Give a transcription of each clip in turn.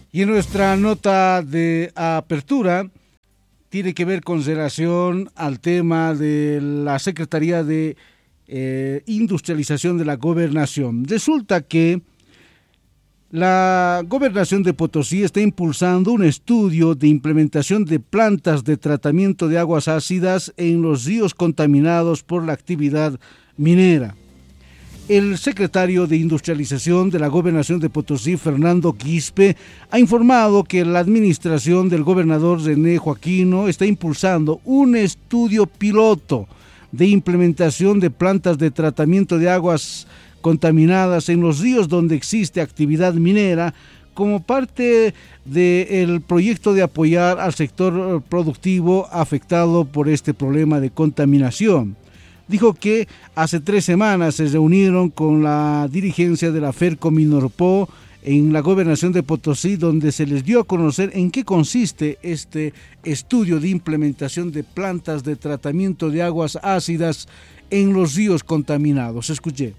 Y en nuestra nota de apertura tiene que ver con relación al tema de la Secretaría de Industrialización de la Gobernación. Resulta que la Gobernación de Potosí está impulsando un estudio de implementación de plantas de tratamiento de aguas ácidas en los ríos contaminados por la actividad minera. El secretario de Industrialización de la Gobernación de Potosí, Fernando Quispe, ha informado que la administración del gobernador René Joaquino está impulsando un estudio piloto de implementación de plantas de tratamiento de aguas contaminadas en los ríos donde existe actividad minera como parte del proyecto de apoyar al sector productivo afectado por este problema de contaminación. Dijo que hace 3 semanas se reunieron con la dirigencia de la Fercominorpo en la Gobernación de Potosí, donde se les dio a conocer en qué consiste este estudio de implementación de plantas de tratamiento de aguas ácidas en los ríos contaminados. Escuché.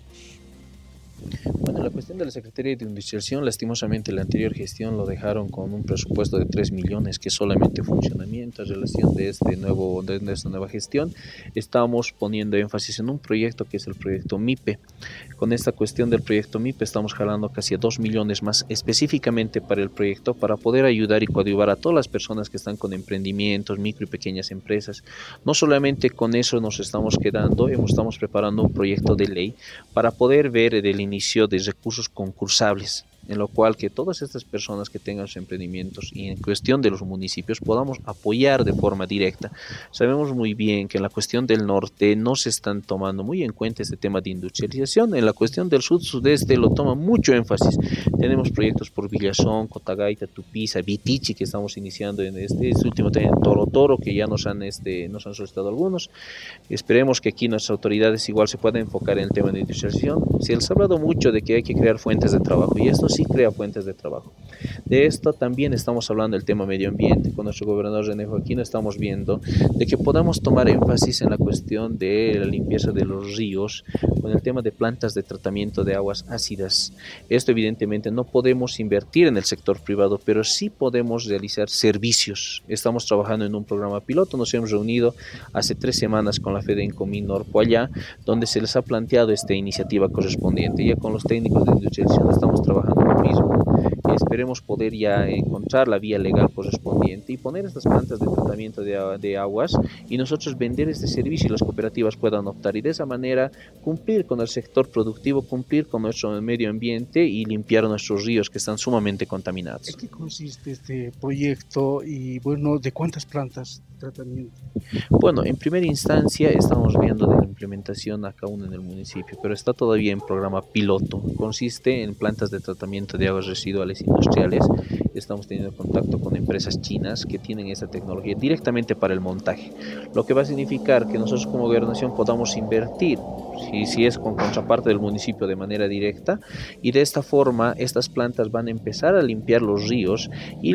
Bueno, la cuestión de la Secretaría de Industrialización, lastimosamente la anterior gestión lo dejaron con un presupuesto de 3 millones que solamente funcionamiento. En relación de esta nueva gestión, estamos poniendo énfasis en un proyecto que es el proyecto MIPE. Con esta cuestión del proyecto MIPE estamos jalando casi a 2 millones más específicamente para el proyecto, para poder ayudar y coadyuvar a todas las personas que están con emprendimientos, micro y pequeñas empresas. No solamente con eso nos estamos quedando, estamos preparando un proyecto de ley para poder ver el inicio de recursos concursables, en lo cual que todas estas personas que tengan sus emprendimientos y en cuestión de los municipios podamos apoyar de forma directa. Sabemos muy bien que en la cuestión del norte no se están tomando muy en cuenta este tema de industrialización, en la cuestión del sudeste lo toma mucho énfasis. Tenemos proyectos por Villazón, Cotagaita, Tupiza, Vitichi que estamos iniciando en este último tema, Toro que ya nos han solicitado algunos. Esperemos que aquí nuestras autoridades igual se puedan enfocar en el tema de industrialización. Se les ha hablado mucho de que hay que crear fuentes de trabajo y esto sí crea fuentes de trabajo. De esto también estamos hablando del tema medio ambiente. Con nuestro gobernador René Joaquino estamos viendo de que podamos tomar énfasis en la cuestión de la limpieza de los ríos con el tema de plantas de tratamiento de aguas ácidas. Esto evidentemente no podemos invertir en el sector privado, pero sí podemos realizar servicios. Estamos trabajando en un programa piloto, nos hemos reunido hace 3 semanas con la Fercominorpo allá, donde se les ha planteado esta iniciativa correspondiente. Ya con los técnicos de industrialización estamos trabajando lo mismo. Esperemos poder ya encontrar la vía legal correspondiente y poner estas plantas de tratamiento de aguas y nosotros vender este servicio y las cooperativas puedan optar y de esa manera cumplir con el sector productivo, cumplir con nuestro medio ambiente y limpiar nuestros ríos que están sumamente contaminados. ¿En qué consiste este proyecto y bueno, de cuántas plantas de tratamiento? Bueno, en primera instancia estamos viendo de la implementación acá uno en el municipio, pero está todavía en programa piloto. Consiste en plantas de tratamiento de aguas residuales industriales. Estamos teniendo contacto con empresas chinas que tienen esta tecnología directamente para el montaje, lo que va a significar que nosotros como gobernación podamos invertir, si es con contraparte del municipio de manera directa, y de esta forma estas plantas van a empezar a limpiar los ríos y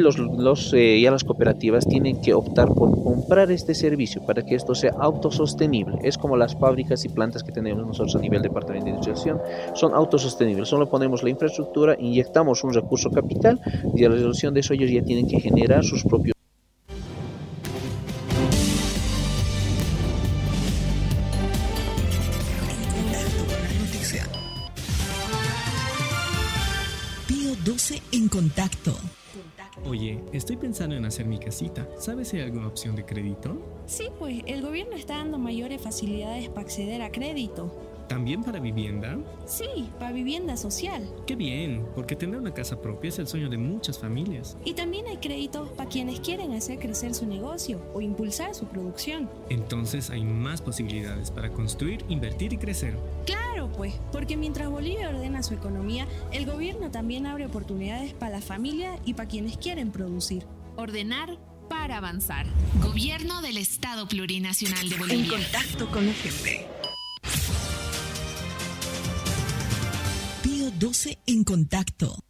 ya las cooperativas tienen que optar por comprar este servicio para que esto sea autosostenible. Es como las fábricas y plantas que tenemos nosotros a nivel departamento de industrialización, son autosostenibles. Solo ponemos la infraestructura, inyectamos un recurso capital y a la resolución de eso ellos ya tienen que generar sus propios. Pío 12 en contacto. Oye, estoy pensando en hacer mi casita. ¿Sabes si hay alguna opción de crédito? Sí, pues el gobierno está dando mayores facilidades para acceder a crédito. ¿También para vivienda? Sí, para vivienda social. ¡Qué bien! Porque tener una casa propia es el sueño de muchas familias. Y también hay créditos para quienes quieren hacer crecer su negocio o impulsar su producción. Entonces hay más posibilidades para construir, invertir y crecer. Claro, pues, porque mientras Bolivia ordena su economía, el gobierno también abre oportunidades para la familia y para quienes quieren producir. Ordenar para avanzar. Gobierno del Estado Plurinacional de Bolivia. En contacto con la gente. Pío 12 en contacto.